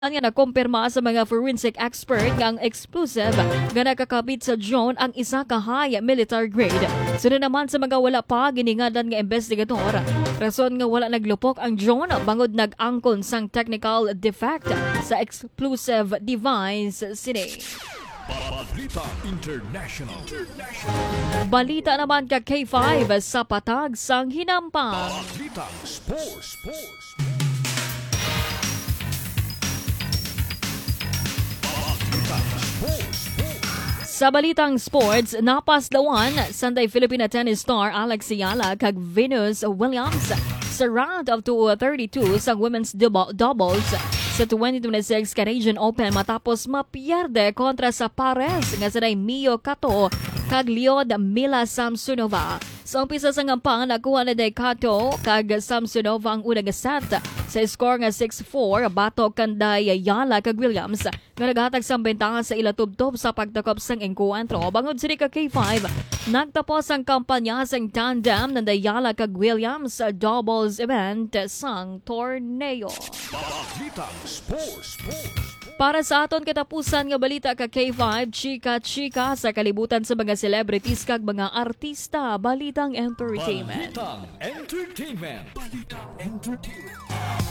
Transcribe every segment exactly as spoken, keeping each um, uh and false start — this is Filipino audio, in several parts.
Nga nakumpirma sa mga forensic expert nga ang explosive nga nakakabit sa drone ang isa ka high military grade. Sino naman sa mga wala pa giningadan nga investigador, rason nga wala naglupok ang drone bangod nag-angkon sang technical defect sa explosive device sini. Balita International. Balita naman ka K five sa patag sang hinampang. Balita Sports. Sports. Balita Sports. Sa balitang sports, napaslawan Sunday Filipina tennis star Alex Ayala kag Venus Williams sa round of two thirty-two sa women's double- doubles sa twenty twenty-six Canadian Open matapos mapierde kontra sa pares nga sa Mio Kato kag Leod Mila Samsonova. Sa umpisa sa ngampang, nakuha na day Kato kag Samsonova ang unang set sa score nga six four bato kanday Ayala kag Williams nga naghatag sang bentaha sa ilatubtob sa pagtakop sang engkwentro. Bangod sini ka K five, nagtapos ang kampanya sang tandem ng Ayala kag Williams sa doubles event sang torneo. Balita Sports. Para sa aton katapusan nga balita ka K five, chika-chika sa kalibutan sa mga celebrities kag mga artista, balitang entertainment. Balitang Entertainment. Balitang Entertainment.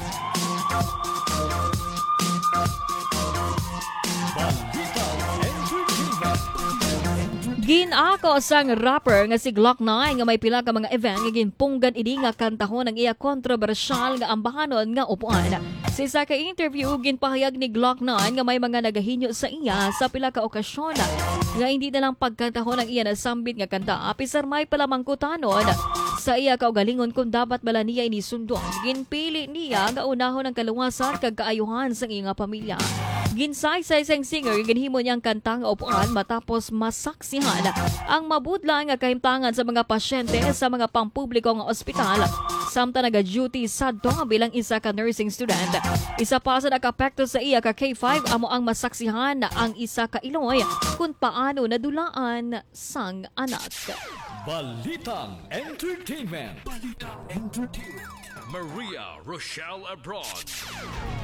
Balitang Entertainment. Ginako sang rapper nga si Glock nine nga may pila ka mga event nga ginpunggan idi nga kantahon ang iya kontrobersyal nga ambahanon nga upuan. Sa isa ka interview, ginpahayag ni Glock nine nga may mga nagahinyo sa iya sa pila ka okasyon nga hindi na lang pagkantahon ang iya nasambit nga kanta. Apisar may palamangkutanon sa iya kaugalingon kung dapat bala niya inisundon. Ginpili niya nga unahon ang kaluwasan kag kaayuhan sa iya nga pamilya. Ginsay-say sang singer, ginhimo niyang kanta nga upuan matapos masaksihan ang mabudla nga kahimtangan sa mga pasyente sa mga pampubliko nga ospital samtang naga-duty sadto bilang isa ka nursing student. Isa pa sa nakapekto sa iya ka K five amo ang masaksihan ang isa ka Iloy kung paano nadulaan sang anak. Balitang Entertainment. Balitang Entertainment. Maria Rochelle Abroad.